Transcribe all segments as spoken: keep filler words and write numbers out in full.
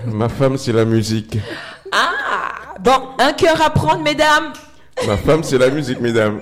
Ma femme, c'est la musique. Ah, bon, un cœur à prendre, mesdames. Ma femme, c'est la musique, mesdames.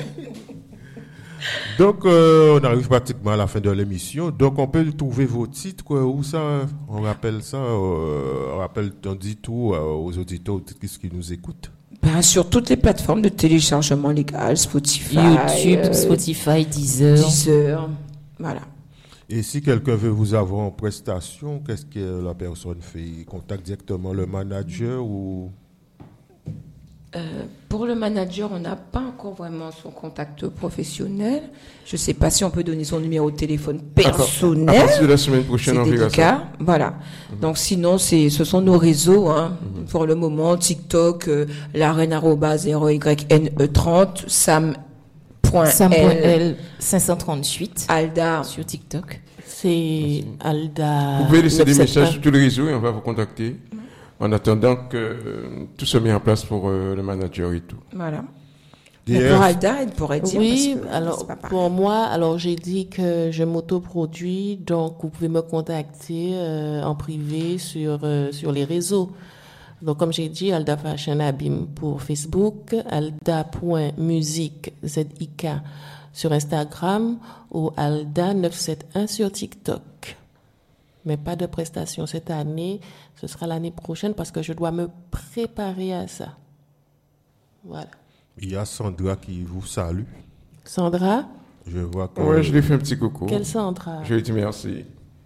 Donc, euh, on arrive pratiquement à la fin de l'émission. Donc, on peut trouver vos titres, quoi, où ça, on rappelle ça, euh, on rappelle, on dit tout euh, aux auditeurs, aux auditrices qui nous écoutent. Ben, sur toutes les plateformes de téléchargement légal, Spotify, YouTube, euh, Spotify, Deezer. Deezer, voilà. Et si quelqu'un veut vous avoir en prestation, qu'est-ce que la personne fait? Il contacte directement le manager ou... Euh, pour le manager, on n'a pas encore vraiment son contact professionnel. Je ne sais pas si on peut donner son numéro de téléphone personnel. À partir de la semaine prochaine, c'est on verra délicat. ça. Voilà. Mm-hmm. Donc sinon, c'est, ce sont nos réseaux. Hein. Mm-hmm. Pour le moment, TikTok, euh, l'arène arroba zéro y n e trente, sam point l cinq cent trente-huit Alda sur TikTok. C'est Alda. Vous pouvez laisser des neuf cent soixante-un. messages sur tous les réseaux et on va vous contacter. En attendant que euh, tout se met en place pour euh, le manager et tout. Voilà. Et pour Alda, elle pourrait dire. Oui, parce que alors pour moi, alors j'ai dit que je m'autoproduis, donc vous pouvez me contacter euh, en privé sur euh, sur les réseaux. Donc comme j'ai dit, Alda Fashion Abim pour Facebook, alda point musique z i k sur Instagram ou alda neuf cent soixante-un sur TikTok. Mais pas de prestation cette année, ce sera l'année prochaine parce que je dois me préparer à ça. Voilà. Il y a Sandra qui vous salue. Sandra? Je vois que... Ouais, je lui ai fait un petit coucou. Quelle Sandra? Je lui ai dit merci.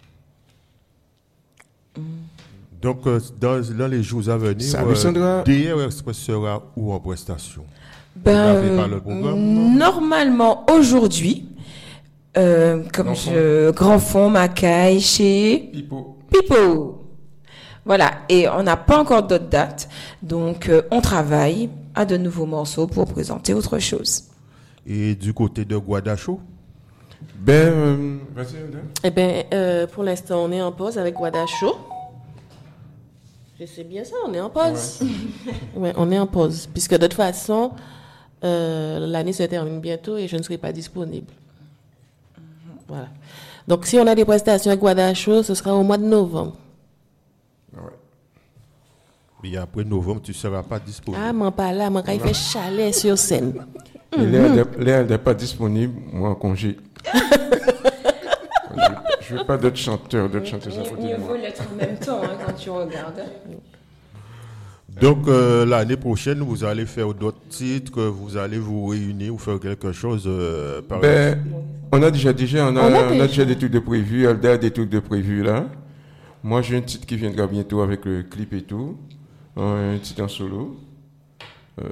Donc, euh, dans, dans les jours à venir, Salut euh, Sandra. D R Express sera où en prestation? Ben, normalement, aujourd'hui, Euh, comme Grand je, Grand Fond, Macaille, chez Pipo. Pipo. Voilà. Et on n'a pas encore d'autres dates. Donc, euh, on travaille à de nouveaux morceaux pour présenter autre chose. Et du côté de Guadacho? Ben, euh, vas-y, Eh ben, euh, pour l'instant, on est en pause avec Guadacho. Je sais bien ça, on est en pause. Ouais, ouais on est en pause. Puisque de toute façon, euh, l'année se termine bientôt et je ne serai pas disponible. Voilà. Donc, si on a des prestations à Guadacho, ce sera au mois de novembre. Ouais. Et après novembre, tu ne seras pas disponible. Ah, moi, pas là. Moi, quand il fait chalet sur scène. Léa n'est pas disponible, moi en congé. Je ne veux pas d'autres chanteurs, d'autres chanteuses à côté de moi. Mieux vaut l'être en même temps hein, quand tu regardes. Donc, euh, l'année prochaine, vous allez faire d'autres titres, vous allez vous réunir ou faire quelque chose euh, par ben, on a déjà, déjà, on a, on a, on a déjà. déjà des trucs de prévus. Alda a des trucs de prévus là. Moi, j'ai un titre qui viendra bientôt avec le clip et tout. Un titre en solo. Euh,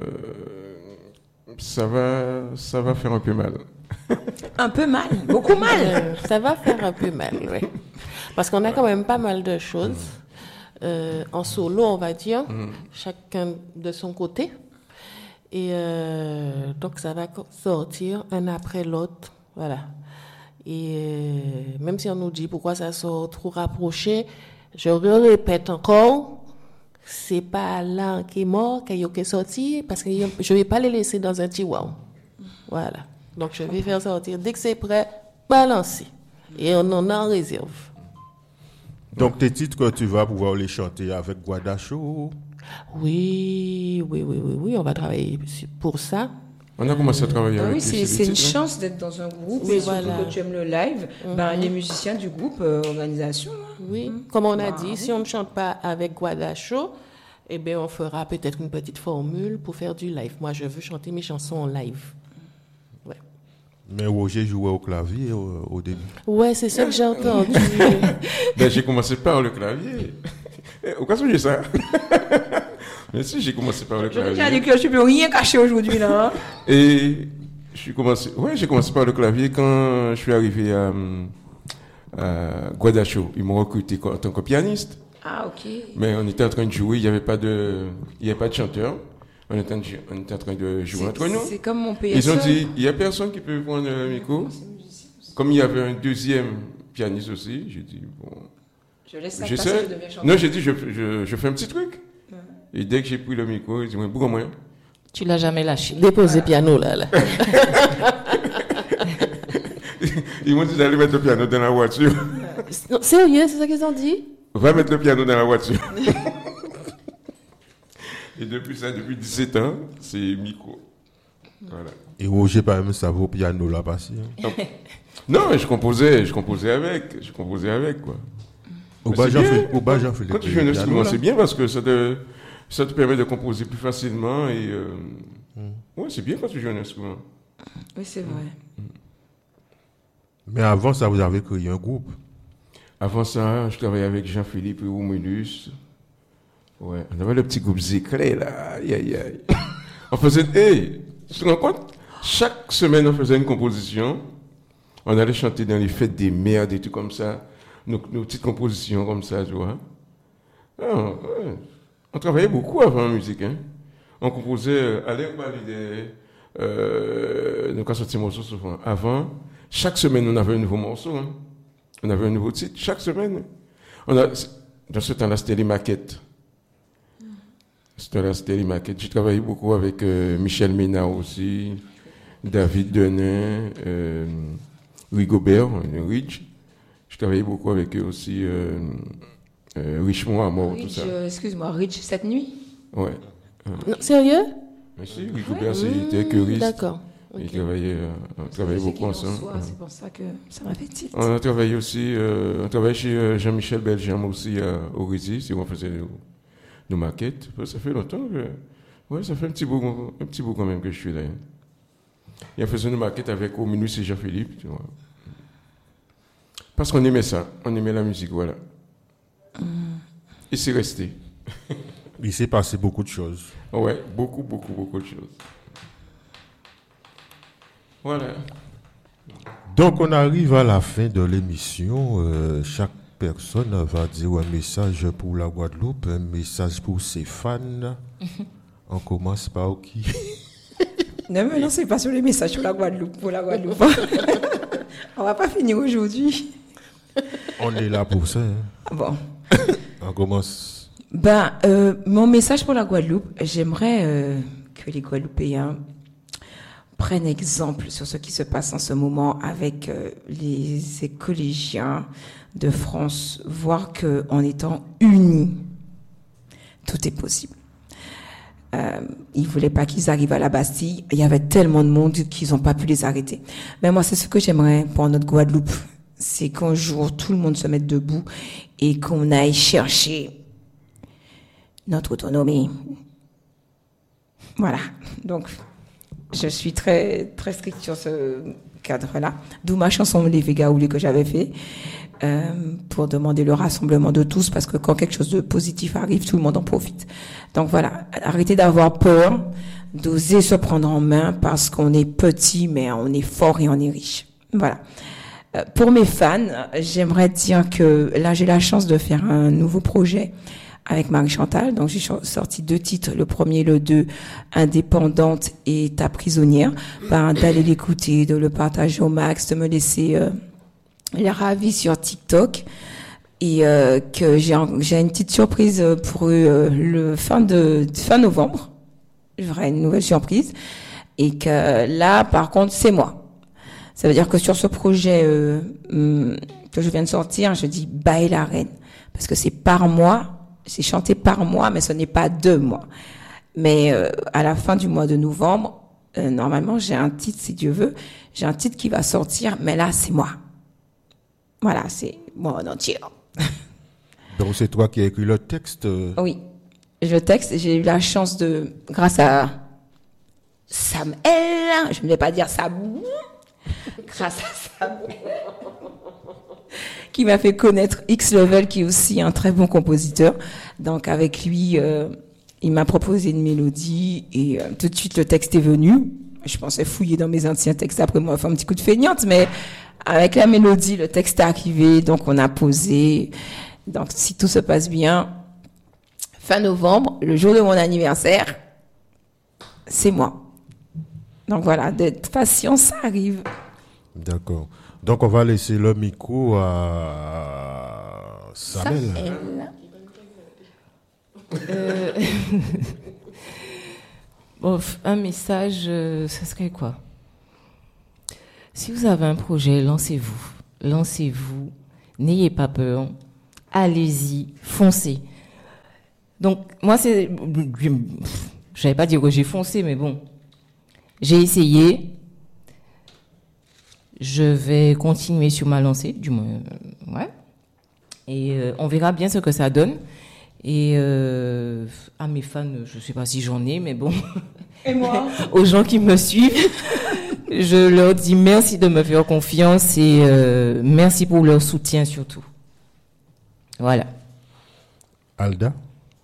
ça va, ça va faire un peu mal. Un peu mal, beaucoup mal. Euh, ça va faire un peu mal, oui. Parce qu'on a quand même pas mal de choses. Euh, en solo, on va dire, mmh. chacun de son côté. Et euh, donc, ça va sortir un après l'autre. Voilà. Et euh, même si on nous dit pourquoi ça sort trop rapproché, je répète encore, c'est pas l'un qui est mort, qui est sorti, parce que je vais pas les laisser dans un tiroir. Voilà. Donc, je vais faire sortir dès que c'est prêt, balancer. Et on en a en réserve. Donc, tes titres, tu vas pouvoir les chanter avec Guadacho? Oui, oui, oui, oui, oui, on va travailler pour ça. On a commencé à travailler ah avec oui, c'est, c'est une titres, chance d'être dans un groupe. Oui, et voilà. surtout que tu aimes le live. Mm-hmm. Ben, les musiciens du groupe, euh, organisation. Hein. Oui, mm-hmm. Comme on a bah, dit, oui. si on ne chante pas avec Guadacho, eh bien, on fera peut-être une petite formule pour faire du live. Moi, je veux chanter mes chansons en live. Ouais. Mais Roger jouait au clavier au, au début. Ouais, c'est ça que j'ai entendu. Ben, j'ai commencé par le clavier. Au cas où j'ai ça. Mais si, j'ai commencé par le clavier. Je dit que je ne peux rien cacher aujourd'hui, là. Hein. Et je suis commencé, ouais, j'ai commencé par le clavier quand je suis arrivé à, à Guadacho. Ils m'ont recruté en tant que pianiste. Ah, ok. Mais on était en train de jouer, il n'y avait pas de, il y avait pas de chanteur. On était, on était en train de jouer c'est, entre nous. C'est comme mon P S E. Ils ont dit, il n'y a personne qui peut prendre le micro. Comme il y avait un deuxième pianiste aussi, j'ai dit, bon. Je laisse ça je passer, sais. je deviens chanteur. Non, j'ai dit, je, je, je fais un petit truc. Ouais. Et dès que j'ai pris le micro, ils disent, pourquoi moi? Tu l'as jamais lâché. Déposez le piano là. là. Ils m'ont dit d'aller mettre le piano dans la voiture. Non, sérieux, c'est ça qu'ils ont dit? va mettre le piano dans la voiture. Et depuis ça, depuis dix-sept ans, c'est micro. Voilà. Et Roger, par exemple, ça vaut piano là, passé. Hein? Non, je composais, je composais avec, je composais avec, quoi. Au bas, j'en fais, au bas, j'en fais. Quand tu fais un instrument, c'est bien parce que ça te, ça te permet de composer plus facilement et, euh, mm. ouais, c'est bien quand tu joues un instrument. Oui, c'est vrai. Mm. Mais avant ça, vous avez créé un groupe. Avant ça, je travaillais avec Jean-Philippe Oumenus. Ouais, on avait le petit groupe Zéclé, là. Aïe, aïe, aïe. On faisait, hey, tu te rends compte? Chaque semaine, on faisait une composition. On allait chanter dans les fêtes des mères, des trucs comme ça. Nos, nos petites compositions comme ça, tu vois. Ah, ouais. On travaillait beaucoup avant en musique, hein. On composait, euh, allez, on parlait des, euh, nous, quand sortis morceaux souvent. Avant, chaque semaine, on avait un nouveau morceau, hein. On avait un nouveau titre, chaque semaine. On a, dans ce temps-là, c'était les maquettes. C'était là, c'était les maquettes. J'ai travaillé beaucoup avec euh, Michel Ménard aussi, David Denain, euh, Rigobert, Ridge. Je travaillais beaucoup avec eux aussi, euh, euh, Richemont à mort, tout ça. Euh, excuse-moi, Ridge cette nuit? Ouais. Non, sérieux? Mais si, Rigobert, ouais. C'était choriste. D'accord. Okay. Il travaillait, euh, on travaillait beaucoup ensemble. Soit, c'est pour ça que ça m'a fait titre. On a travaillé aussi, euh, on travaillait chez euh, Jean-Michel Belgium aussi à Orizy, c'est où on faisait nos, nos maquettes. Ça fait longtemps que, ouais, ça fait un petit bout, un petit bout quand même que je suis là. Et on faisait nos maquettes avec Oumenus et Jean-Philippe, tu vois. Parce qu'on aimait ça, on aimait la musique, voilà. Mm. Et c'est resté. Il s'est passé beaucoup de choses. Ouais, beaucoup, beaucoup, beaucoup de choses. Voilà. Donc, on arrive à la fin de l'émission. Euh, chaque personne va dire un message pour la Guadeloupe, un message pour ses fans. On commence par qui? Non, mais non, c'est pas sur les messages sur la Guadeloupe, pour la Guadeloupe. On va pas finir aujourd'hui. On est là pour ça. Hein. Bon. On commence. Ben, euh, mon message pour la Guadeloupe, j'aimerais euh, que les Guadeloupéens prennent exemple sur ce qui se passe en ce moment avec euh, les écologiens de France, voir qu'en étant unis, tout est possible. Euh, ils voulaient pas qu'ils arrivent à la Bastille. Il y avait tellement de monde qu'ils n'ont pas pu les arrêter. Mais moi, c'est ce que j'aimerais pour notre Guadeloupe. C'est qu'un jour, tout le monde se mette debout et qu'on aille chercher notre autonomie. Voilà. Donc, je suis très, très stricte sur ce cadre-là. D'où ma chanson Les Végaoulés que j'avais fait, euh, pour demander le rassemblement de tous, parce que quand quelque chose de positif arrive, tout le monde en profite. Donc voilà. Arrêtez d'avoir peur, d'oser se prendre en main, parce qu'on est petit, mais on est fort et on est riche. Voilà. Euh, pour mes fans, j'aimerais dire que là, j'ai la chance de faire un nouveau projet avec Marie-Chantal. Donc, j'ai sorti deux titres. Le premier, le deux, Indépendante et Ta prisonnière. Ben, d'aller l'écouter, de le partager au max, de me laisser euh, les ravis sur TikTok. Et euh, que j'ai, j'ai une petite surprise pour eux euh, le fin de fin novembre. J'aurai une nouvelle surprise. Et que là, par contre, c'est moi. Ça veut dire que sur ce projet euh, que je viens de sortir, je dis « Bye la reine ». Parce que c'est par moi. C'est chanté par moi, mais ce n'est pas de moi. Mais euh, à la fin du mois de novembre, euh, normalement, j'ai un titre, si Dieu veut, j'ai un titre qui va sortir, mais là, c'est moi. Voilà, c'est moi en entier. Donc, c'est toi qui as écrit le texte? Oui, le texte, j'ai eu la chance de, grâce à Samuel, je ne vais pas dire Sam, grâce à Samuel, qui m'a fait connaître X-Level, qui est aussi un très bon compositeur. Donc, avec lui, euh, il m'a proposé une mélodie et euh, tout de suite, le texte est venu. Je pensais fouiller dans mes anciens textes après moi, faire un petit coup de feignante, mais avec la mélodie, le texte est arrivé, donc on a posé. Donc, si tout se passe bien, fin novembre, le jour de mon anniversaire, c'est moi. Donc voilà, d'être patient, ça arrive. D'accord. Donc, on va laisser le micro à Samuel. Samuel. Euh... bon, un message, euh, ce serait quoi? Si vous avez un projet, lancez-vous. Lancez-vous. N'ayez pas peur. allez-y, foncez. Donc, moi, c'est, je n'allais pas dire que j'ai foncé, mais bon, j'ai essayé. Je vais continuer sur ma lancée, du moins, euh, ouais. Et euh, on verra bien ce que ça donne. Et euh, à mes fans, je ne sais pas si j'en ai, mais bon. Et moi aux gens qui me suivent, je leur dis merci de me faire confiance et euh, merci pour leur soutien surtout. Voilà. Alda?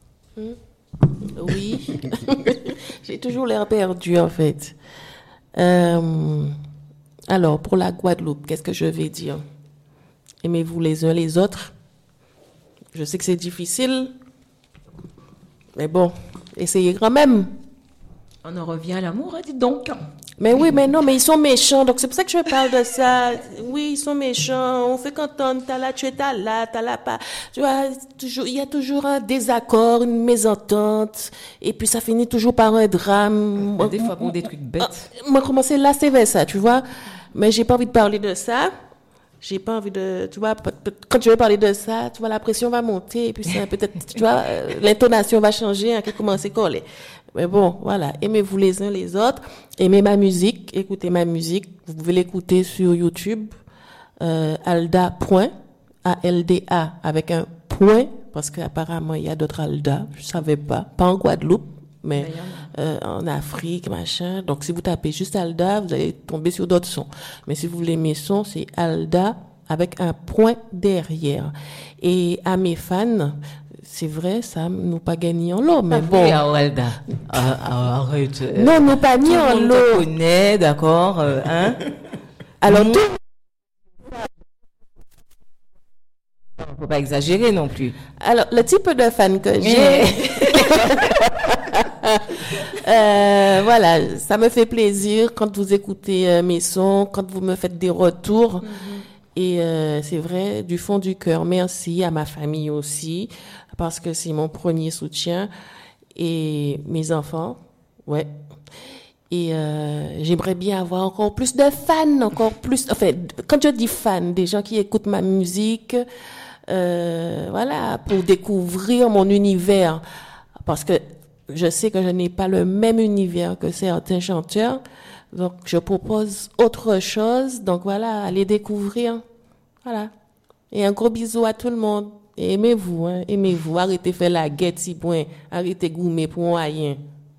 Oui. J'ai toujours l'air perdu, en fait. Euh, alors, pour la Guadeloupe, qu'est-ce que je vais dire? Aimez-vous les uns les autres. Je sais que c'est difficile, mais bon, essayez quand même. On en revient à l'amour, hein, dites donc. Mais oui, mais non, mais ils sont méchants, donc c'est pour ça que je parle de ça. Oui, ils sont méchants, on fait qu'entendre, t'as là, tu es t'as là, t'as là pas. Tu vois, toujours, il y a toujours un désaccord, une mésentente, et puis ça finit toujours par un drame. Des fois pour des trucs bêtes. Moi, commencer là, c'est vers ça, tu vois. Mais j'ai pas envie de parler de ça. J'ai pas envie de, tu vois, quand je vais parler de ça, tu vois, la pression va monter, et puis ça, peut-être, tu vois, euh, l'intonation va changer, hein, qui commence à coller. Mais bon, voilà, aimez-vous les uns les autres, aimez ma musique, écoutez ma musique, vous pouvez l'écouter sur YouTube, euh, Alda point, A L D A, avec un point, parce qu'apparemment, il y a d'autres Alda, je savais pas, pas en Guadeloupe, mais euh, en Afrique, machin. Donc, si vous tapez juste Alda, vous allez tomber sur d'autres sons. Mais si vous voulez mes sons, c'est Alda avec un point derrière. Et à mes fans, c'est vrai, ça nous pas gagné en l'eau, mais bon. Oui, Alda, arrête. Euh, non, nous pas mis en l'eau. Tout le monde te connaît, d'accord, euh, hein. Alors, mmh. tout... Faut pas exagérer non plus. Alors, le type de fan que j'ai, euh, voilà, ça me fait plaisir quand vous écoutez euh, mes sons, quand vous me faites des retours. Mm-hmm. Et euh, c'est vrai, du fond du cœur, merci à ma famille aussi, parce que c'est mon premier soutien. Et mes enfants, ouais. Et euh, j'aimerais bien avoir encore plus de fans, encore plus... Enfin, quand je dis fans, des gens qui écoutent ma musique... Euh, voilà, pour découvrir mon univers, parce que je sais que je n'ai pas le même univers que certains chanteurs, donc je propose autre chose, donc voilà, allez découvrir, voilà. Et un gros bisou à tout le monde, et aimez-vous, hein, aimez-vous, arrêtez de faire la guette si point, arrêtez de goumer pour rien.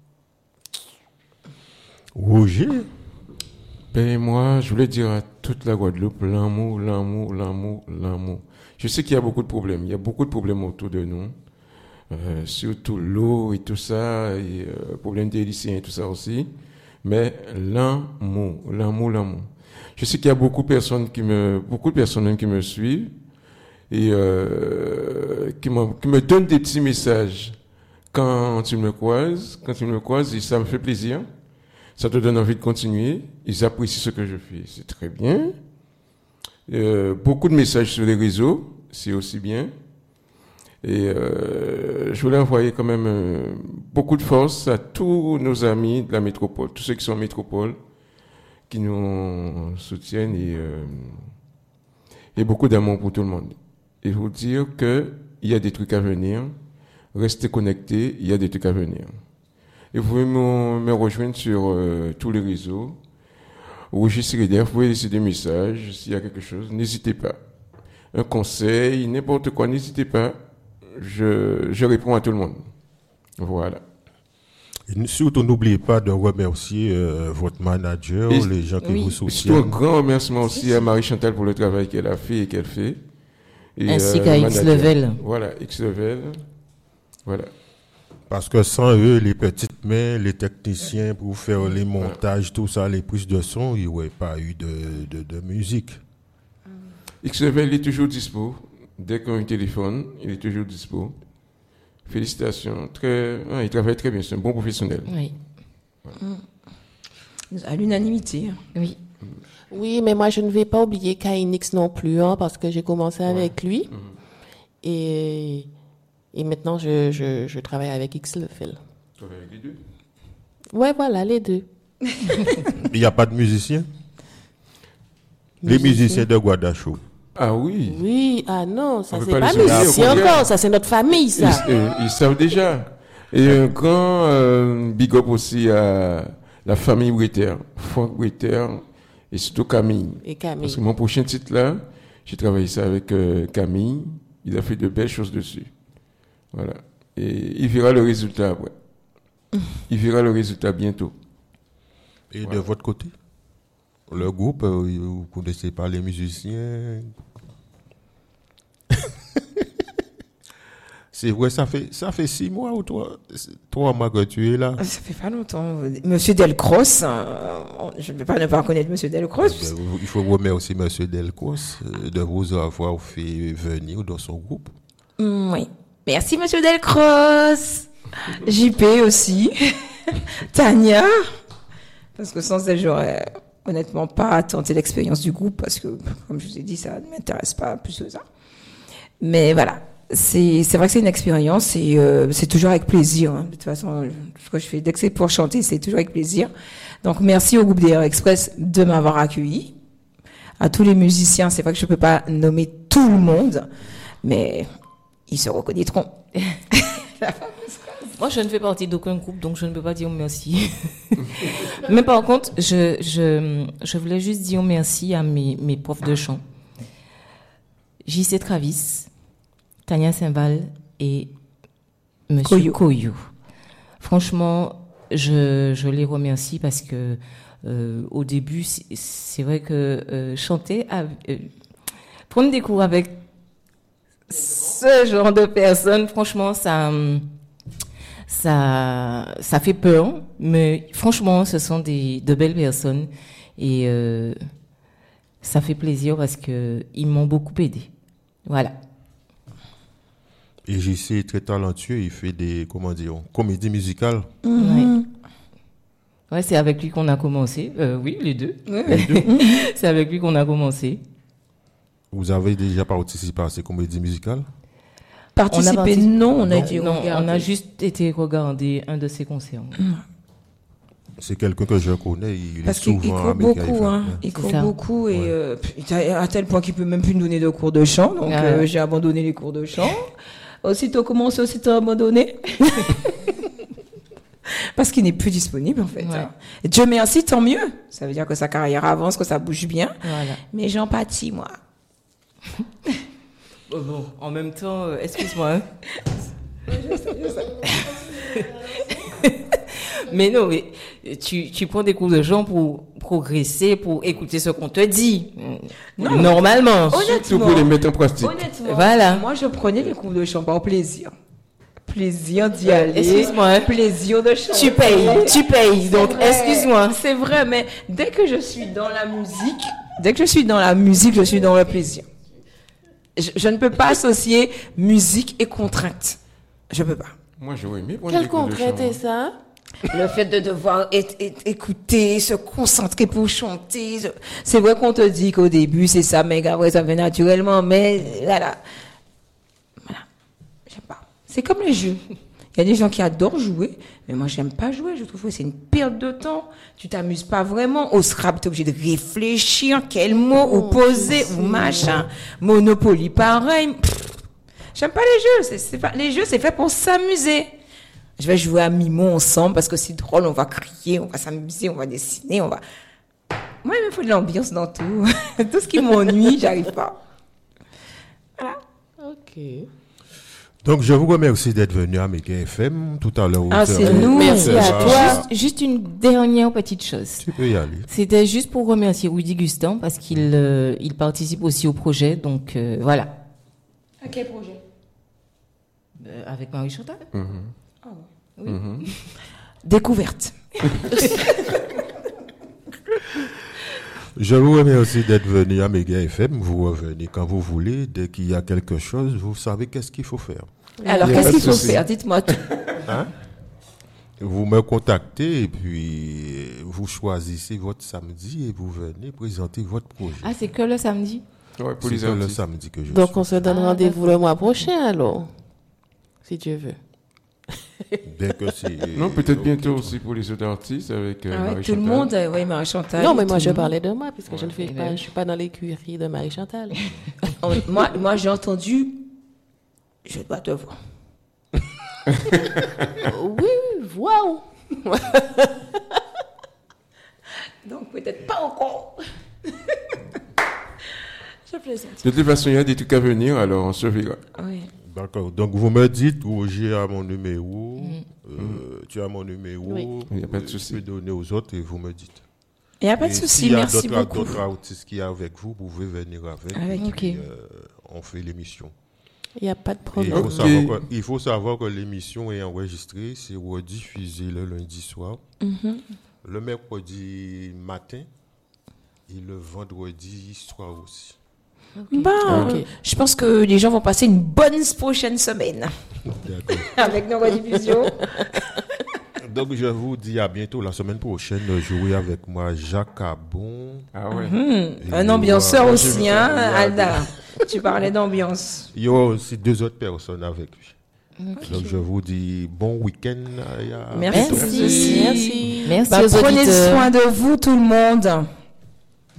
Roger? Ben moi, je voulais dire à toute la Guadeloupe, l'amour, l'amour, l'amour, l'amour. Je sais qu'il y a beaucoup de problèmes. Il y a beaucoup de problèmes autour de nous. Euh, surtout l'eau et tout ça, et euh, problèmes des lycéens et tout ça aussi. Mais l'amour, l'amour, l'amour. Je sais qu'il y a beaucoup de personnes qui me, beaucoup de personnes qui me suivent et euh, qui, qui me donnent des petits messages quand ils me croisent, quand ils me croisent, et ça me fait plaisir. Ça te donne envie de continuer. Ils apprécient ce que je fais. C'est très bien. Euh, beaucoup de messages sur les réseaux, c'est aussi bien. Et euh, je voulais envoyer quand même euh, beaucoup de force à tous nos amis de la métropole, tous ceux qui sont en métropole, qui nous soutiennent et, euh, et beaucoup d'amour pour tout le monde. Et vous dire qu'il y a des trucs à venir, restez connectés, il y a des trucs à venir. Et vous pouvez me, me rejoindre sur euh, tous les réseaux. Roger Sirider, vous pouvez laisser des messages s'il y a quelque chose, n'hésitez pas. Un conseil, n'importe quoi, n'hésitez pas. Je, je réponds à tout le monde. Voilà. Et surtout, n'oubliez pas de remercier euh, votre manager, et, les gens qui oui. vous soutiennent. Un grand remerciement aussi à Marie-Chantal pour le travail qu'elle a fait et qu'elle fait. Et, ainsi euh, qu'à X-Level. Voilà, X-Level. Voilà. Parce que sans eux, les petites mains, les techniciens pour faire les montages, tout ça, les prises de son, il n'y aurait pas eu de, de, de musique. X-Level est toujours dispo. Dès qu'on a un téléphone, il est toujours dispo. Félicitations. Très, ah, il travaille très bien. C'est un bon professionnel. Oui. Voilà. À l'unanimité. Oui. Oui, mais moi, je ne vais pas oublier K N X non plus, hein, parce que j'ai commencé ouais. avec lui. Mmh. Et... Et maintenant, je, je, je travaille avec X-Level. Tu travailles avec les deux? Ouais, voilà, les deux. Il n'y a pas de musiciens? Les musiciens de Guadachou. Ah oui. Oui, ah non, ça On peut c'est pas pas les oublier, Messi au contraire. encore, ça c'est notre famille, Ils, ça. euh, ils savent déjà. Et un grand euh, big up aussi à la famille Bretter, Franck Bretter et surtout Camille. Et Parce Camille. que mon prochain titre là, j'ai travaillé ça avec euh, Camille. Il a fait de belles choses dessus. Voilà. Et il verra le résultat après. Il verra le résultat bientôt. Et de votre côté, le groupe, euh, vous ne connaissez pas les musiciens? C'est vrai, ça fait, ça fait six mois ou trois, trois mois que tu es là. Ça fait pas longtemps. Monsieur Delcros, euh, je ne vais pas ne pas connaître Monsieur Delcros. Ben, vous- il faut remercier M. Delcos euh, de vous avoir fait venir dans son groupe. Mm, oui. Merci Monsieur Delcros. J P aussi. Tania. Parce que sans elle, j'aurais honnêtement pas tenté l'expérience du groupe parce que, comme je vous ai dit, ça ne m'intéresse pas plus que ça. Mais voilà. C'est, c'est vrai que c'est une expérience et euh, c'est toujours avec plaisir. Hein. De toute façon, ce que je fais, dès que c'est pour chanter, c'est toujours avec plaisir. Donc, merci au groupe D R Express de m'avoir accueilli. À tous les musiciens, c'est vrai que je peux pas nommer tout le monde, mais ils se reconnaîtront. Moi, je ne fais partie d'aucun groupe, donc je ne peux pas dire merci. Mais par contre, je, je, je voulais juste dire merci à mes, mes profs de chant. J C Travis, Tania Saint-Val et Monsieur Koyo. Koyo. Franchement, je, je les remercie parce que euh, au début, c'est, c'est vrai que euh, chanter, avec, euh, prendre des cours avec ce genre de personnes, franchement, ça, ça, ça fait peur. Mais franchement, ce sont des, de belles personnes et euh, ça fait plaisir parce que ils m'ont beaucoup aidé. Voilà. Et J C est très talentueux, il fait des, comment dire, comédies musicales. Ouais. Ouais, c'est avec lui qu'on a commencé. Euh, oui, les deux. C'est avec lui qu'on a commencé. Vous avez déjà participé à ces comédies musicales? Participer, participé- non, on a Non, été non, regarder. on a juste été regarder un de ses concerts. C'est quelqu'un que je connais, il Parce est qu'il il souvent court à Méga beaucoup, F M. hein. Il C'est court ça. beaucoup et Ouais. euh, putain, à tel point qu'il peut même plus nous donner de cours de chant. Donc Ah. euh, j'ai abandonné les cours de chant. Aussitôt commencé, aussitôt abandonné. Parce qu'il n'est plus disponible en fait. Ouais. hein. Et Dieu merci, tant mieux. Ça veut dire que sa carrière avance, que ça bouge bien. Voilà. Mais j'en pâtis moi. Oh, bon, en même temps, euh, excuse-moi. hein. Mais non, mais tu, tu prends des cours de chant pour progresser, pour écouter ce qu'on te dit. Non. Normalement. Tout pour les mettre en pratique. Honnêtement, Voilà. moi je prenais les cours de chant par plaisir. Plaisir d'y aller. Excuse-moi, hein. Plaisir de chanter. Tu payes, tu payes. Donc, C'est vrai, excuse-moi. C'est vrai, mais dès que je suis dans la musique, dès que je suis dans la musique, je suis dans le plaisir. Je, je ne peux pas associer musique et contrainte. Je peux pas. Moi, j'aurais aimé prendre Quel des cours de concret chant. est ça? Le fait de devoir é- é- écouter, se concentrer pour chanter. je- C'est vrai qu'on te dit qu'au début, c'est ça, mais après, ça vient naturellement, mais voilà. Voilà. J'aime pas. C'est comme les jeux. Il y a des gens qui adorent jouer, mais moi, j'aime pas jouer. Je trouve que c'est une perte de temps. Tu t'amuses pas vraiment. Au Scrabble, tu es obligé de réfléchir quel mot ou poser ou machin. Monopoly, pareil. Pff, J'aime pas les jeux. C'est, c'est pas, les jeux, c'est fait pour s'amuser. Je vais jouer à Mimo ensemble parce que c'est drôle, on va crier, on va s'amuser, on va dessiner, on va... Moi, il me faut de l'ambiance dans tout. Tout ce qui m'ennuie, j'arrive pas. Ok. Donc, je vous remercie d'être venu à Méga F M tout à l'heure. Ah, vous c'est serez- nous. Merci à Ah, toi. Juste, juste une dernière petite chose. Tu peux y aller. C'était juste pour remercier Rudy Gustin parce qu'il euh, il participe aussi au projet. Donc, euh, voilà. À quel projet? Euh, avec Marie Chantal. Oui. Découverte. Je vous remercie d'être venu à Méga F M. Vous revenez quand vous voulez. Dès qu'il y a quelque chose, vous savez qu'est-ce qu'il faut faire. Alors, Il y a qu'est-ce pas qu'il de faut souci. faire? Dites-moi tout. Vous me contactez et puis vous choisissez votre samedi et vous venez présenter votre projet. Ah, c'est que le samedi. Ouais, pour C'est les que le artistes. samedi que je Donc suis. on se donne Ah, rendez-vous le mois prochain alors, si Dieu veut. Dès que c'est. Non, peut-être bientôt aussi pour les autres artistes avec euh, Ah ouais, Marie tout le Chantal. monde, euh, oui, Marie-Chantal. Non, mais et moi, tout je le monde. parlais de moi, puisque je ne fais pas, je suis pas dans l'écurie de Marie-Chantal. Oh, moi, moi j'ai entendu, je dois te voir. Oui, waouh! Donc peut-être pas encore. Je plaisante. De toute façon, il y a des trucs à venir, alors on se verra. Oui. D'accord. Donc vous me dites, Roger a mon numéro, euh, tu as mon numéro, Oui. Il n'y a pas de euh, souci. Je peux donner aux autres et vous me dites. Il n'y a pas de Et souci, s'il y a merci d'autres- beaucoup. d'autres artistes qui sont avec vous, vous pouvez venir avec. Avec, et ok. puis, euh, on fait l'émission. Il n'y a pas de Et il, problème. faut Ok. savoir que, il faut savoir que l'émission est enregistrée, c'est rediffusé le lundi soir, le mercredi matin et le vendredi soir aussi. Bon, Ok. je pense que les gens vont passer une bonne prochaine semaine D'accord. avec nos rediffusions. Donc je vous dis à bientôt la semaine prochaine. Jouer avec moi Jacques Abon. Ah ouais. Et Un il y ambianceur aura- aussi, hein, il y aura- Alda. Tu parlais d'ambiance. Il y aura aussi deux autres personnes avec lui. Donc je vous dis bon week-end. et à Merci. bientôt. Merci. Merci. Merci Bah, aux prenez auditeurs. soin de vous, tout le monde.